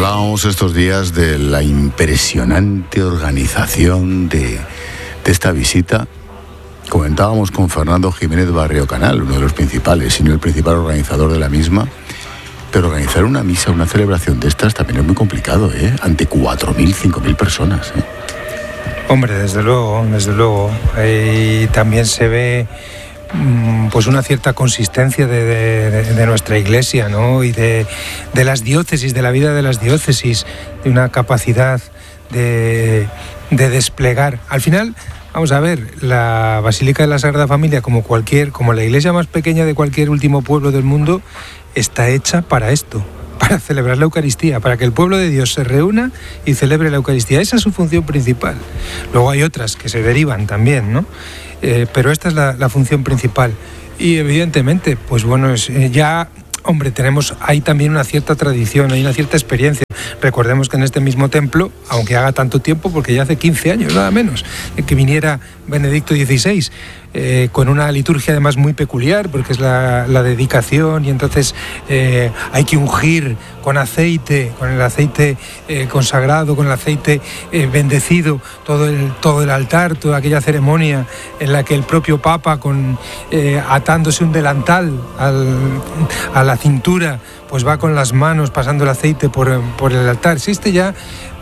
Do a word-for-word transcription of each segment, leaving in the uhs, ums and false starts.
Hablábamos estos días de la impresionante organización de, de esta visita. Comentábamos con Fernando Jiménez Barrio Canal, uno de los principales, si no el principal organizador de la misma. Pero organizar una misa, una celebración de estas también es muy complicado, ¿eh? Ante cuatro mil, cinco mil personas, ¿eh? Hombre, desde luego, desde luego. Y también se ve pues una cierta consistencia de, de, de nuestra iglesia, ¿no? Y de, de las diócesis, de la vida de las diócesis, de una capacidad de, de desplegar. Al final, vamos a ver, la Basílica de la Sagrada Familia, como cualquier, como la iglesia más pequeña de cualquier último pueblo del mundo, está hecha para esto, para celebrar la Eucaristía, para que el pueblo de Dios se reúna y celebre la Eucaristía. Esa es su función principal. Luego hay otras que se derivan también, ¿no? Eh, pero esta es la, la función principal. Y evidentemente, pues bueno, es, eh, ya, hombre, tenemos, hay también una cierta tradición, hay una cierta experiencia. Recordemos que en este mismo templo, aunque haga tanto tiempo, porque ya hace quince años, nada menos, que viniera Benedicto dieciséis, eh, con una liturgia además muy peculiar, porque es la, la dedicación, y entonces eh, hay que ungir con aceite, con el aceite eh, consagrado, con el aceite eh, bendecido, todo el, todo el altar, toda aquella ceremonia en la que el propio Papa, con, eh, atándose un delantal al, a la cintura, pues va con las manos pasando el aceite por, por el altar. Existe ya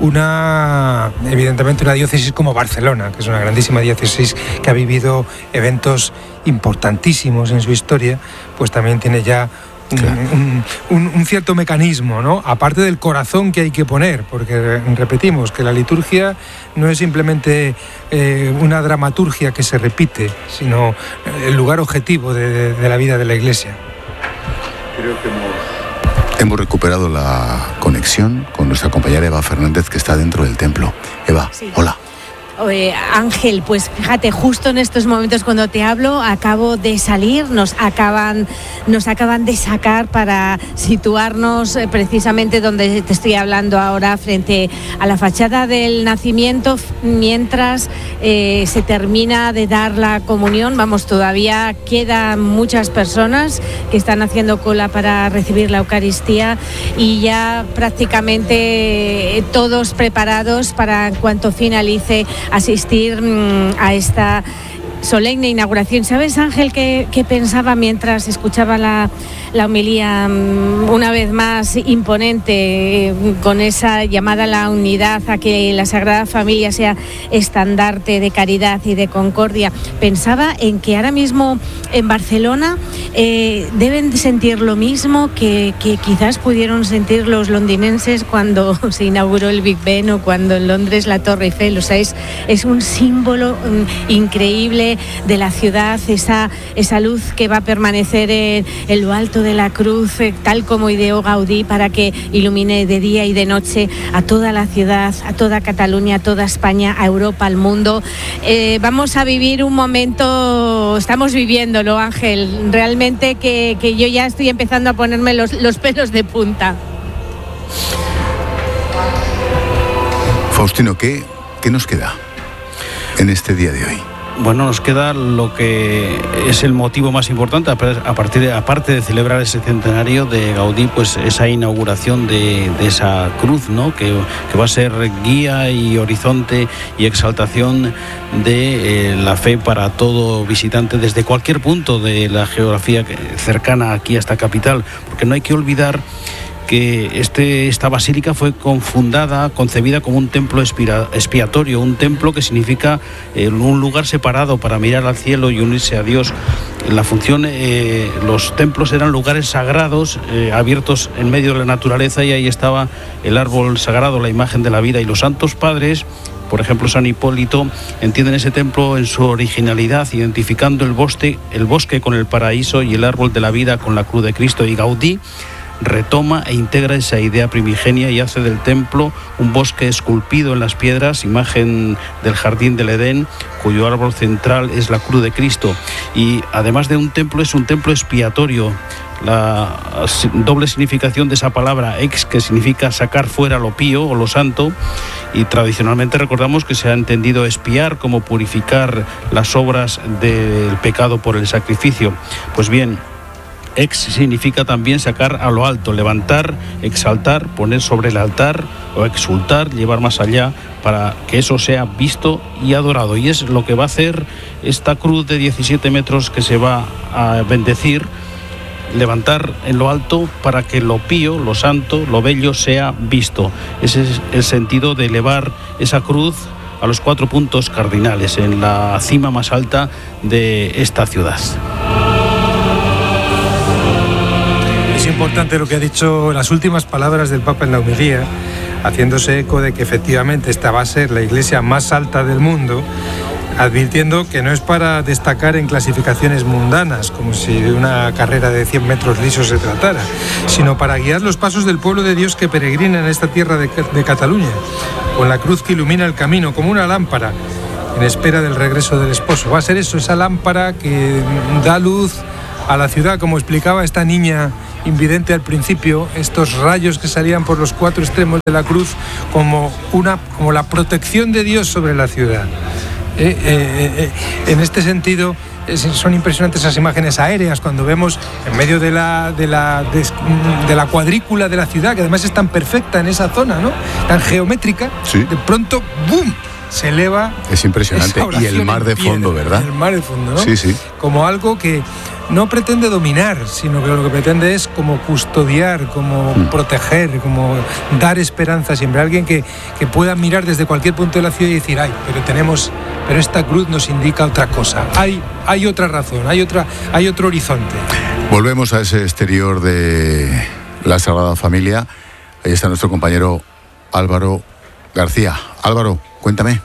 una, evidentemente, una diócesis como Barcelona, que es una grandísima diócesis que ha vivido eventos importantísimos en su historia, pues también tiene ya claro. un, un, un cierto mecanismo, ¿no? Aparte del corazón que hay que poner, porque repetimos que la liturgia no es simplemente eh, una dramaturgia que se repite, sino el lugar objetivo de, de, de la vida de la Iglesia. Creo que hemos... Hemos recuperado la conexión con nuestra compañera Eva Fernández, que está dentro del templo. Eva, sí. Hola. Eh, Ángel, pues fíjate, justo en estos momentos cuando te hablo, acabo de salir, nos acaban, nos acaban de sacar para situarnos eh, precisamente donde te estoy hablando ahora, frente a la fachada del Nacimiento, mientras eh, se termina de dar la comunión. Vamos, todavía quedan muchas personas que están haciendo cola para recibir la Eucaristía, y ya prácticamente eh, todos preparados para, en cuanto finalice, asistir mmm, a esta solemne inauguración. ¿Sabes, Ángel, qué, qué pensaba mientras escuchaba la, la homilía mmm, una vez más imponente, eh, con esa llamada a la unidad, a que la Sagrada Familia sea estandarte de caridad y de concordia? Pensaba en que ahora mismo en Barcelona eh, deben sentir lo mismo que, que quizás pudieron sentir los londinenses cuando se inauguró el Big Ben, o cuando en Londres la Torre Eiffel. O sea, es, es un símbolo um, increíble de la ciudad, esa, esa luz que va a permanecer en, en lo alto de la cruz, eh, tal como ideó Gaudí, para que ilumine de día y de noche a toda la ciudad, a toda Cataluña, a toda España, a Europa, al mundo. Eh, vamos a vivir un momento, estamos viviéndolo, Ángel, realmente que, que yo ya estoy empezando a ponerme los, los pelos de punta. Faustino, ¿qué, qué nos queda en este día de hoy? Bueno, nos queda lo que es el motivo más importante, a partir de, aparte de celebrar ese centenario de Gaudí, pues esa inauguración de, de esa cruz, ¿no? Que, que va a ser guía y horizonte y exaltación de eh, la fe para todo visitante desde cualquier punto de la geografía cercana aquí a esta capital, porque no hay que olvidar que este, esta basílica fue confundada, concebida como un templo expira, expiatorio, un templo que significa eh, un lugar separado para mirar al cielo y unirse a Dios. La función, eh, los templos eran lugares sagrados, eh, abiertos en medio de la naturaleza, y ahí estaba el árbol sagrado, la imagen de la vida, y los santos padres, por ejemplo San Hipólito, entienden ese templo en su originalidad, identificando el bosque, el bosque con el paraíso y el árbol de la vida con la cruz de Cristo. Y Gaudí retoma e integra esa idea primigenia y hace del templo un bosque esculpido en las piedras, imagen del jardín del Edén, cuyo árbol central es la cruz de Cristo. Y además de un templo, es un templo expiatorio. La doble significación de esa palabra ex, que significa sacar fuera lo pío o lo santo, y tradicionalmente recordamos que se ha entendido expiar como purificar las obras del pecado por el sacrificio. Pues bien, ex significa también sacar a lo alto, levantar, exaltar, poner sobre el altar o exultar, llevar más allá para que eso sea visto y adorado. Y es lo que va a hacer esta cruz de diecisiete metros que se va a bendecir, levantar en lo alto para que lo pío, lo santo, lo bello sea visto. Ese es el sentido de elevar esa cruz a los cuatro puntos cardinales, en la cima más alta de esta ciudad. Es importante lo que ha dicho, las últimas palabras del Papa en la homilía, haciéndose eco de que efectivamente esta va a ser la iglesia más alta del mundo, advirtiendo que no es para destacar en clasificaciones mundanas, como si de una carrera de cien metros lisos se tratara, sino para guiar los pasos del pueblo de Dios que peregrina en esta tierra de, de Cataluña, con la cruz que ilumina el camino como una lámpara en espera del regreso del esposo. Va a ser eso, esa lámpara que da luz a la ciudad, como explicaba esta niña invidente al principio, estos rayos que salían por los cuatro extremos de la cruz como, una, como la protección de Dios sobre la ciudad. Eh, eh, eh, en este sentido es, son impresionantes esas imágenes aéreas cuando vemos en medio de la, de, la, de, de la cuadrícula de la ciudad, que además es tan perfecta en esa zona, ¿no? Tan geométrica, sí. De pronto ¡bum!, se eleva. Es impresionante. Y el mar de fondo, ¿verdad? El mar de fondo, ¿no? Sí, sí. Como algo que no pretende dominar, sino que lo que pretende es como custodiar, como mm. proteger, como dar esperanza siempre. Alguien que, que pueda mirar desde cualquier punto de la ciudad y decir, ay, pero tenemos, pero esta cruz nos indica otra cosa. Hay, hay otra razón, hay otra, hay otro horizonte. Volvemos a ese exterior de la Sagrada Familia. Ahí está nuestro compañero Álvaro García. Álvaro, cuéntame.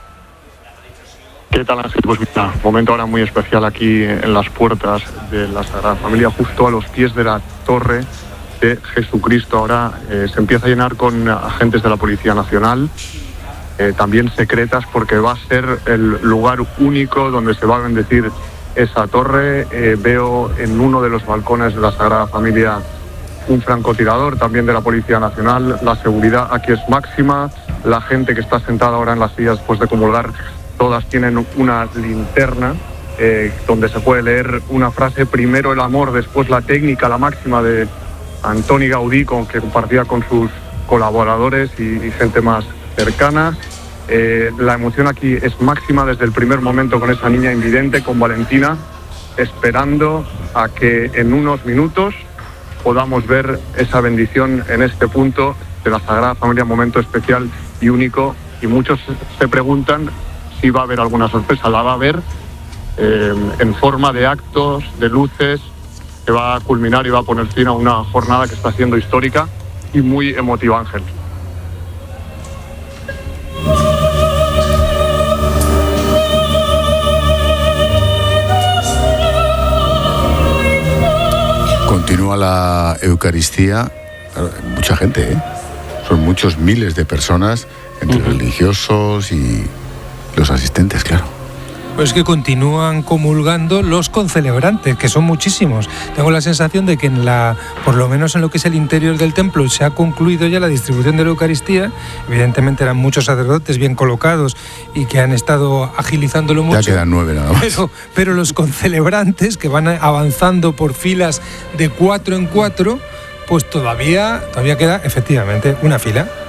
¿Qué tal, Ángel? Pues mira, momento ahora muy especial aquí en las puertas de la Sagrada Familia, justo a los pies de la torre de Jesucristo. Ahora eh, se empieza a llenar con agentes de la Policía Nacional, eh, también secretas, porque va a ser el lugar único donde se va a bendecir esa torre. Eh, veo en uno de los balcones de la Sagrada Familia un francotirador también de la Policía Nacional. La seguridad aquí es máxima. La gente que está sentada ahora en las sillas después de comulgar, todas tienen una linterna eh, donde se puede leer una frase: primero el amor, después la técnica, la máxima de Antoni Gaudí, con que compartía con sus colaboradores y, y gente más cercana. Eh, la emoción aquí es máxima desde el primer momento con esa niña invidente, con Valentina, esperando a que en unos minutos podamos ver esa bendición en este punto de la Sagrada Familia, momento especial y único. Y muchos se preguntan si va a haber alguna sorpresa. La va a haber eh, en forma de actos, de luces, que va a culminar y va a poner fin a una jornada que está siendo histórica y muy emotiva, Ángel. Continúa la Eucaristía. Mucha gente, ¿eh? Son muchos miles de personas, entre uh-huh. religiosos y los asistentes, claro. Pues que continúan comulgando los concelebrantes, que son muchísimos. Tengo la sensación de que en la, por lo menos en lo que es el interior del templo, se ha concluido ya la distribución de la Eucaristía. Evidentemente eran muchos sacerdotes bien colocados y que han estado agilizándolo mucho. Ya quedan nueve nada más. Pero, pero los concelebrantes, que van avanzando por filas de cuatro en cuatro, pues todavía, todavía queda efectivamente una fila.